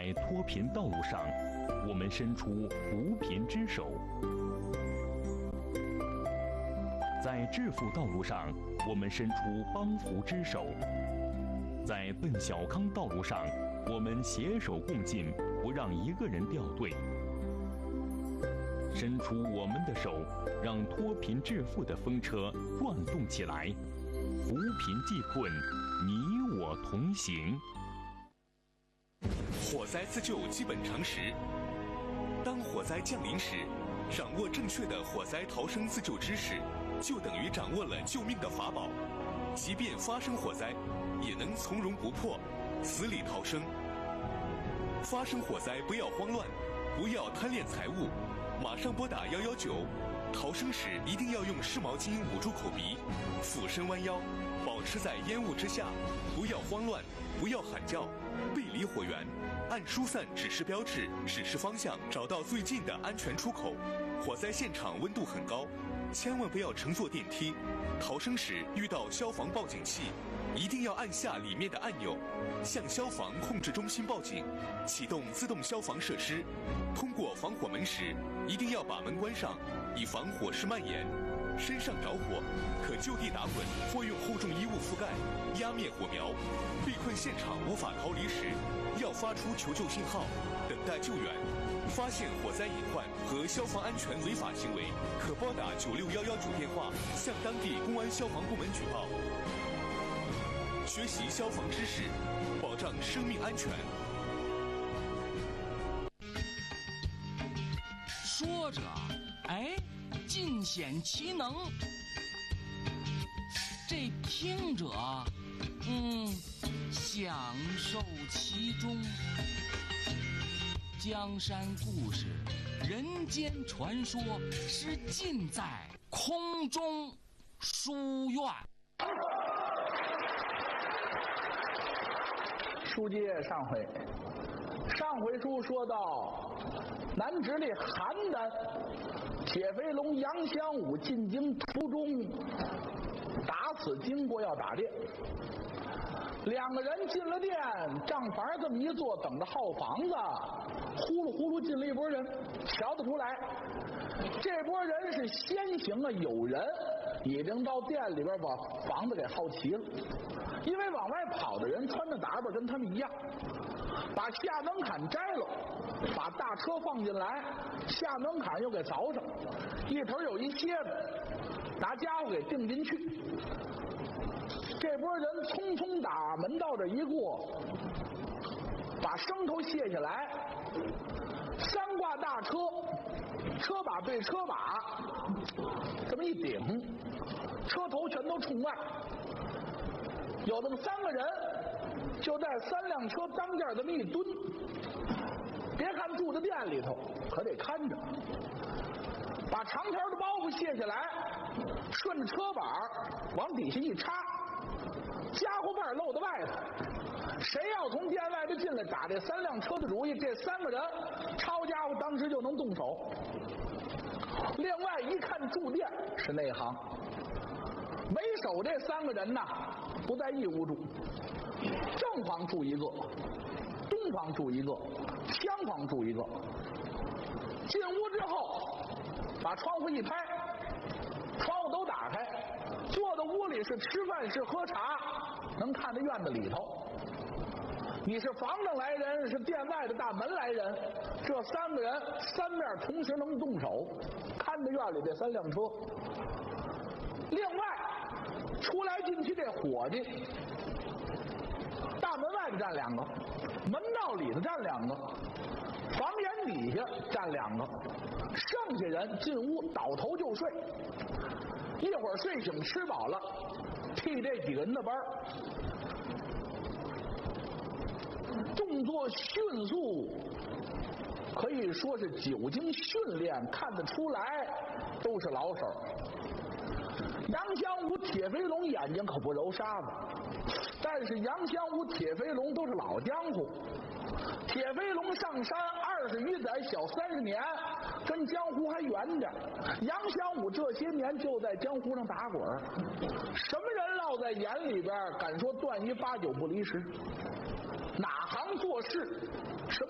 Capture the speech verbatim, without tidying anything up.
在脱贫道路上，我们伸出扶贫之手；在致富道路上，我们伸出帮扶之手；在奔小康道路上，我们携手共进，不让一个人掉队。伸出我们的手，让脱贫致富的风车转动起来，扶贫济困，你我同行。 火灾自救基本常识：当火灾降临时，掌握正确的火灾逃生自救知识，就等于掌握了救命的法宝。即便发生火灾，也能从容不迫，死里逃生。发生火灾不要慌乱，不要贪恋财物，马上拨打一一九。逃生时一定要用湿毛巾捂住口鼻，俯身弯腰，保持在烟雾之下，不要慌乱，不要喊叫，背离火源，按疏散指示标志指示方向，找到最近的安全出口。火灾现场温度很高，千万不要乘坐电梯。逃生时遇到消防报警器，一定要按下里面的按钮，向消防控制中心报警，启动自动消防设施。通过防火门时，一定要把门关上，以防火势蔓延。身上着火，可就地打滚或用厚重衣物覆盖，压灭火苗。被困现场无法逃离时，要发出求救信号，等待救援。发现火灾隐患和消防安全违法行为，可拨打九六一一九电话向当地公安消防部门举报。学习消防知识，保障生命安全。 说着，哎，尽显其能；这听者，嗯，享受其中。江山故事，人间传说，是尽在空中书院。 书接上回，上回书说到，南直隶邯郸铁飞龙杨香武进京途中，打此经过要打店。两个人进了店，账房这么一坐，等着号房子，呼噜呼噜进了一拨人，瞧得出来，这拨人是先行啊，有人已经到店里边把房子给好齐了，因为往外跑的人穿的打扮跟他们一样，把下门槛摘了，把大车放进来，下门槛又给凿上，一头有一楔子，拿家伙给钉进去。这波人匆匆打门道这一过，把牲头卸下来，三挂大车，车把对车把，这么一顶，车头全都冲外，有这么三个人就在三辆车当间这么一蹲，别看住在店里头，可得看着，把长条的包袱卸下来，顺着车板往底下一插，家伙把露在外头，谁要从店外边进来打这三辆车的主意，这三个人抄家伙当时就能动手。另外一看住店是内行，为首这三个人呐不在一屋住，正房住一个，东房住一个，厢房住一个。进屋之后把窗户一拍，窗户都打开，坐在屋里是吃饭是喝茶，能看到院子里头。你是房上来人，是店外的大门来人，这三个人三面同时能动手，看着院里这三辆车。另外出来进去这伙计，大门外头站两个，门道里头站两个，房檐底下站两个，剩下人进屋倒头就睡，一会儿睡醒吃饱了，替这几个人的班，动作迅速，可以说是久经训练，看得出来都是老手。杨香武、铁飞龙眼睛可不揉沙子，但是杨香武、铁飞龙都是老江湖。铁飞龙上山二十余载，小三十年，跟江湖还远点。杨香武这些年就在江湖上打滚，什么人落在眼里边，敢说断一八九不离十。哪行做事，什么